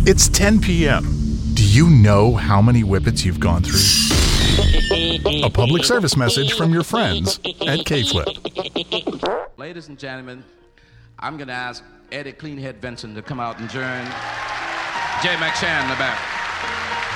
It's 10 p.m. Do you know how many whippets you've gone through? A public service message from your friends at K-Flip. Ladies and gentlemen, I'm going to ask Eddie Cleanhead Vincent to come out and join Jay McShann in the back.